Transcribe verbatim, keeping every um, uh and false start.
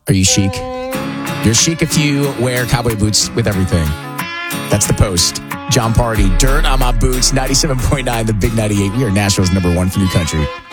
Are you chic? You're chic if you wear cowboy boots with everything. That's the Post. John Party, Dirt on My Boots, ninety-seven point nine, the Big ninety-eight. We are Nashville's number one for new country.